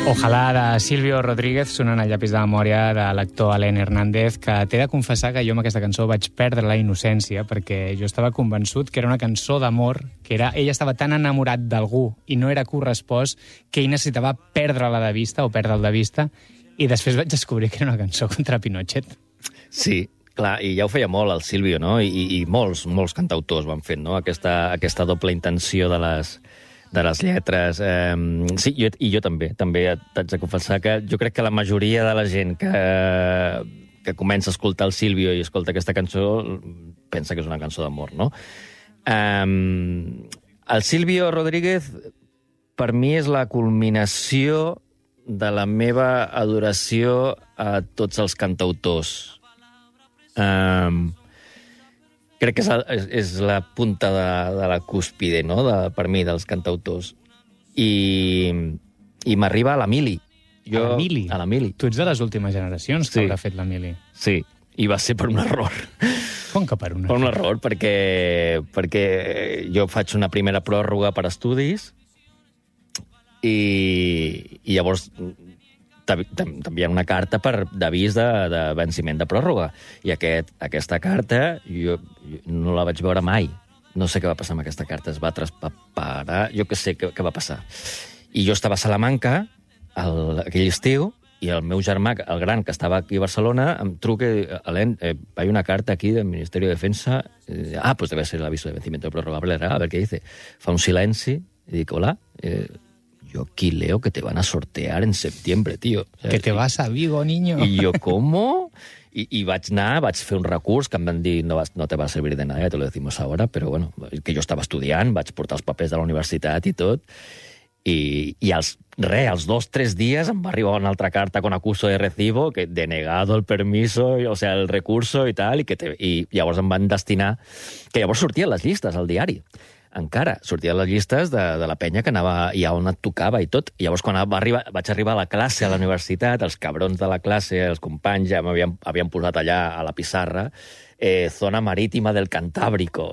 Ojalà, de Silvio Rodríguez, sonant al llapis de memòria de l'actor Alain Hernández, que t'he de confessar que jo amb aquesta cançó vaig perdre la innocència, perquè jo estava convençut que era una cançó d'amor, ella estava tan enamorat d'algú i no era correspost que ell necessitava perdre-la de vista o perdre'l de vista, i després vaig descobrir que era una cançó contra Pinochet. Sí, clar, i ja ho feia molt el Silvio, no? I molts cantautors van fent, no? Aquesta doble intenció de les lletres. Sí, i jo també t'haig de confessar que jo crec que la majoria de la gent que comença a escoltar el Silvio i escolta aquesta cançó pensa que és una cançó d'amor, no? El Silvio Rodríguez, per mi, és la culminació de la meva adoració a tots els cantautors. Crec que és la punta de la cúspide, no?, per mi, dels cantautors. I m'arriba a l'Emili. A l'Emili? A l'Emili. Tu ets de les últimes generacions que haurà fet l'Emili. Sí, i va ser per un error. Com que per un error? Per un error, perquè jo faig una primera pròrroga per estudis i llavors t'envien una carta d'avís de venciment de pròrroga. I aquesta carta jo no la vaig veure mai. No sé què va passar amb aquesta carta. Es va traspaperar. Jo què sé què va passar. I jo estava a Salamanca aquell estiu i el meu germà, el gran, que estava aquí a Barcelona, em truca, Alain, hay una carta aquí del Ministerio de Defensa. Pues debe ser el aviso de vencimiento de prórroga. A ver qué dice. Fa un silenci i dic, hola, yo aquí leo que te van a sortear en septiembre, tío. ¿Sabes? Que te vas a Vigo, niño. I jo, ¿cómo? I vaig fer un recurs que em van dir no te va a servir de nada, te lo decimos ahora, però bueno, que jo estava estudiant, vaig portar els papers de la universitat i tot, i als 2 o 3 dies em va arribar una altra carta con acuso de recibo, que denegado el permiso, o sea, el recurso i tal, i llavors em van destinar, que llavors sortien les llistes al diari. Encara sortien les llistes de la penya que anava i on et tocava i tot. I llavors, quan vaig arribar a la classe a la universitat, els cabrons de la classe, els companys, ja m'havien posat allà a la pissarra, zona marítima del Cantábrico.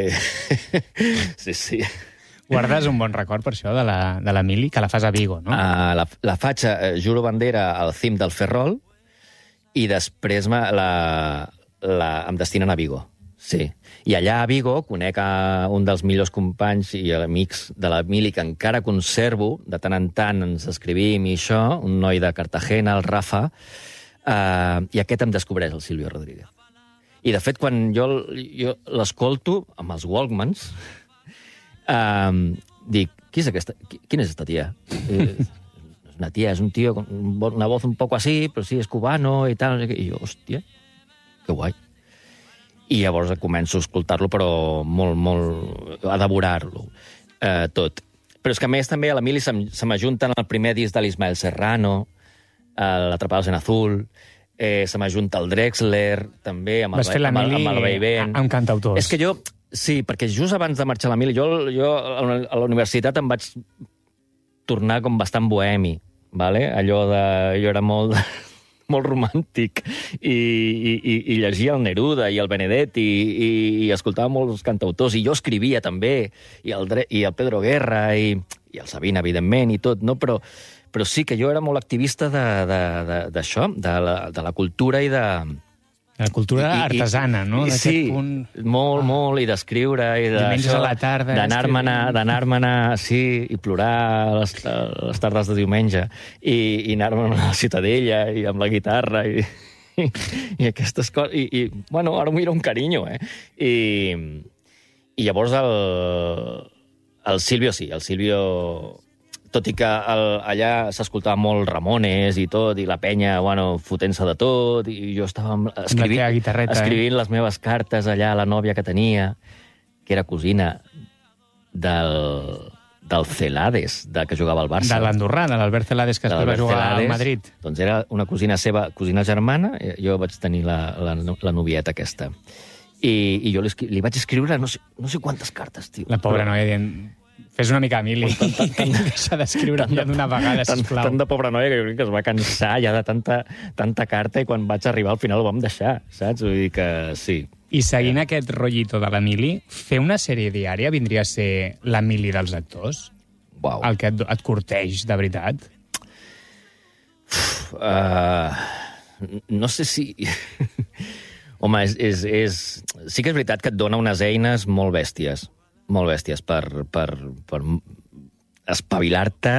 Sí. Guardes un bon record, per això, de l'Emili, que la fas a Vigo, no? La faig, juro bandera, al cim del Ferrol, i després em destinen a Vigo. Sí. I allà a Vigo conec un dels millors companys i amics de l'Emili que encara conservo, de tant en tant ens escrivim i això, un noi de Cartagena, el Rafa, i aquest em descobreix el Silvio Rodríguez. I, de fet, quan jo l'escolto amb els Walkmans, dic, ¿quién es esta tía? Es una tía, es un tío con una voz un poco así, pero sí, es cubano y tal. I jo, hòstia, que guai. I llavors començo a escoltar-lo, però molt a devorar-lo, tot. Però és que, a més, també a l'Emili se m'ajunten el primer disc de l'Ismael Serrano, l'Atrapados en Azul, se m'ajunta el Drexler, també, amb el Vaivén. Amb cantautors. És que jo, sí, perquè just abans de marxar a l'Emili, jo a la universitat em vaig tornar com bastant bohemi, vale? Allò de... Jo era molt romàntic i llegia el Neruda i el Benedetti i escoltava molts cantautors i jo escrivia també i el Pedro Guerra i el Sabina, evidentment, i tot, no? Però sí que jo era molt activista d'això, de la cultura i de... La cultura artesana, no? Sí, molt, i d'escriure, i diumenges a la tarda... D'anar-me'n sí, i plorar les tardes de diumenge, i anar-me'n a la Ciutadella, i amb la guitarra, i aquestes coses... I, bueno, ara m'ho era un carinyo, I llavors el Silvio, sí, el Silvio... Tot i que allà s'escoltava molt Ramones i tot, i la penya, bueno, fotent-se de tot, i jo estava escrivint les meves cartes allà a la nòvia que tenia, que era cosina del Celades, que jugava al Barça. De l'andorrà, de l'Albert Celades, que després va jugar al Madrid. Doncs era una cosina seva, cosina germana, jo vaig tenir la novieta aquesta. I jo li vaig escriure no sé quantes cartes, tio. La pobra noia dient... Fes una mica, Emili. Deixa d'escriure ja d'una vegada, sisplau. Tant de pobra noia que jo crec que es va cansar ja de tanta carta i quan vaig arribar al final ho vam deixar, saps? Vull dir que sí. I seguint aquest rotllito de l'Emili, fer una sèrie diària vindria a ser l'Emili dels actors? Uau. El que et curteix, de veritat? No sé si... Home, sí que és veritat que et dona unes eines molt bèsties per espavilar-te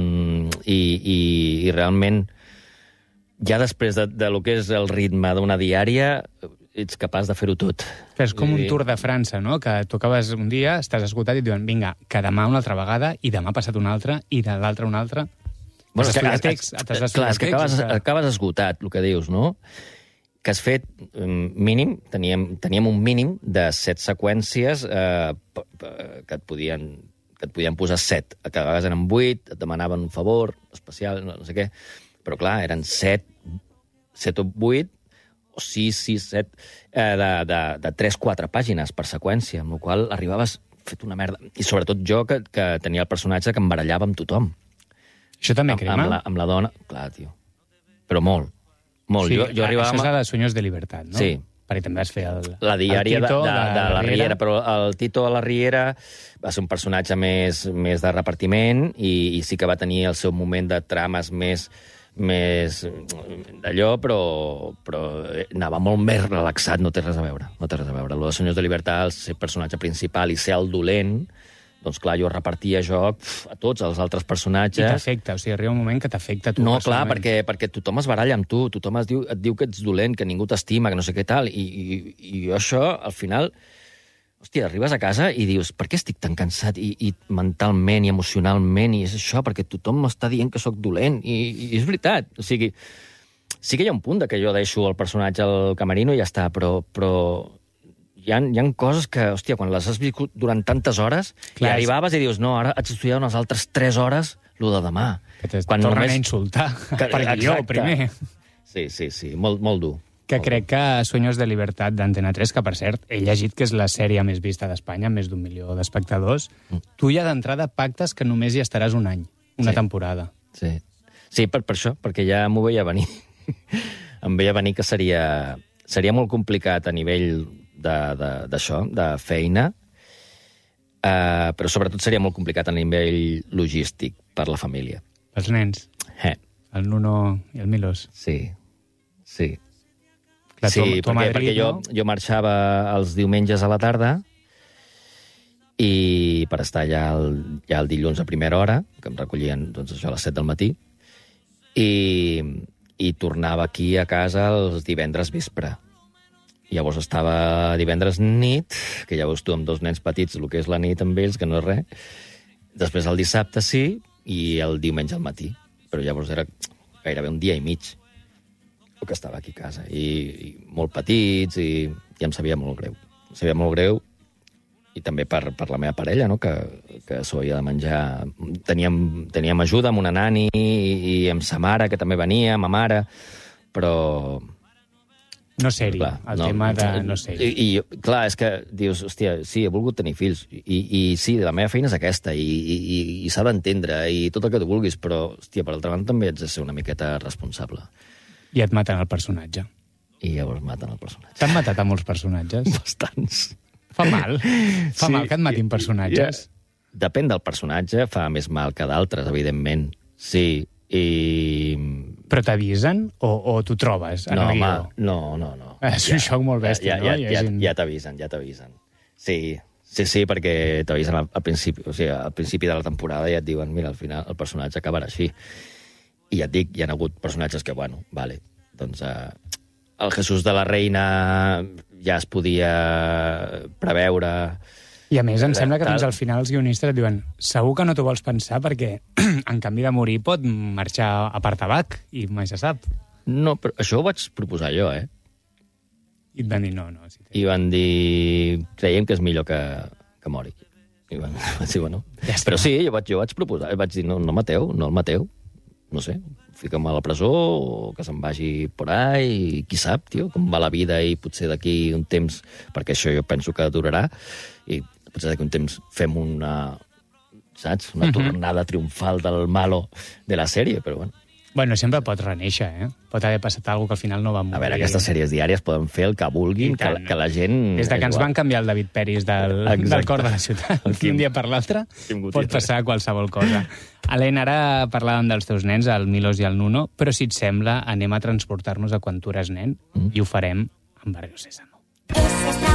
i realment ja després de lo que és el ritme d'una diària ets capaç de fer-ho tot. Que és com un Tour de França, no? Que tu acabes un dia, estàs esgotat i et diuen vinga, que demà una altra vegada, i demà ha passat una altra, i de l'altra una altra. Bueno, és que acabes esgotat, el que dius, no? Que has fet mínim, teníem un mínim de 7 seqüències que et podien posar 7. A vegades eren 8, et demanaven un favor especial, no sé què, però clar, eren 7 o 8, o 6, 7, de 3-4 pàgines per seqüència, amb la qual arribaves fet una merda. I sobretot jo, que tenia el personatge que em barallava amb tothom. Això també crema? Amb la dona, clar, tio. Però molt. Sí, jo arribava... Això és la de Sueños de Libertad, no? Sí. Perquè també vas fer la diària de la Riera, però el Tito de la Riera va ser un personatge més de repartiment i sí que va tenir el seu moment de trames més d'allò, però anava molt més relaxat, no té res a veure. Lo de Sueños de Libertad, el ser personatge principal i ser el dolent, doncs clar, jo repartia joc a tots els altres personatges. I t'afecta, o sigui, arriba un moment que t'afecta tu. No, clar, perquè tothom es baralla amb tu, tothom et diu que ets dolent, que ningú t'estima, que no sé què tal, i jo això, al final, hòstia, arribes a casa i dius, per què estic tan cansat i mentalment i emocionalment, i és això, perquè tothom m'està dient que sóc dolent, i és veritat, o sigui, sí que hi ha un punt de que jo deixo el personatge al camerino i ja està, però hi ha coses que, hòstia, quan les has viscut durant tantes hores, clar, i arribaves i dius, no, ara haig d'estudiar unes altres 3 hores lo de demà. Que tornen a insultar, per guió, primer. Sí, molt dur. Que crec que Sueños de Libertad d'Antena 3, que per cert, he llegit que és la sèrie més vista d'Espanya, amb més d'1 milió d'espectadors, tu ja d'entrada pactes que només hi estaràs un any, una temporada. Sí, per això, perquè ja m'ho veia venir. Em veia venir que seria molt complicat a nivell d'això, de feina, però sobretot seria molt complicat a nivell logístic per la família. Els nens? El Nuno i el Milos? Sí. Clar, perquè jo marxava els diumenges a la tarda i per estar ja el dilluns a primera hora, que em recollien doncs, això a les 7 del matí, i tornava aquí a casa els divendres vespre. Llavors estava divendres nit, que ja veus tu amb 2 nens petits, el que és la nit amb ells, que no és res. Després el dissabte sí, i el diumenge al matí. Però llavors era gairebé un dia i mig el que estava aquí a casa. I molt petits, i em sabia molt greu. Em sabia molt greu, i també per la meva parella, no? que s'ho havia de menjar. Teníem ajuda amb una nani i amb sa mare, que també venia, ma mare, però... No ser-hi, tema de no ser-hi. I clar, és que dius, hòstia, sí, he volgut tenir fills, i sí, la meva feina és aquesta, i s'ha d'entendre, i tot el que tu vulguis, però, hòstia, per altra banda també ets de ser una miqueta responsable. I et maten el personatge. I llavors maten el personatge. T'han matat a molts personatges? Bastants. Fa mal? Fa mal que et matin personatges? Depèn del personatge, fa més mal que d'altres, evidentment. Sí, Però t'avisen o t'ho trobes en el guió? No. És un xoc molt bèstia, no? Ja t'avisen. Sí, perquè t'avisen al principi, o sigui, al principi de la temporada ja et diuen, mira, al final el personatge acabarà així. I ja et dic, hi ha hagut personatges que, bueno, vale, doncs el Jesús de la Reina ja es podia preveure... I a més, em sembla que fins al final els guionistes et diuen segur que no t'ho vols pensar perquè en canvi de morir pot marxar a part tabac i mai se sap. No, però això ho vaig proposar jo, I et van dir no. I van dir, creiem que és millor que mori. I vaig dir, bueno... Però sí, jo vaig proposar, vaig dir, no el mateu, no sé, fica'm a la presó o que se'n vagi por ahí, i qui sap, tio, com va la vida i potser d'aquí un temps, perquè això jo penso que durarà, i potser d'aquí un temps fem una, saps? Una tornada triomfal del malo de la sèrie, però bueno. Bueno, sempre pot renéixer, Pot haver passat alguna que al final no va morir. A veure, aquestes sèries diàries poden fer el que vulguin, que la gent... Des que ens van canviar el David Peris del cor de la ciutat, un dia per l'altre, pot passar qualsevol cosa. Helena, ara parlàvem dels teus nens, el Milos i el Nuno, però si et sembla, anem a transportar-nos a quan tu eres nen, i ho farem amb Barrio Sésam.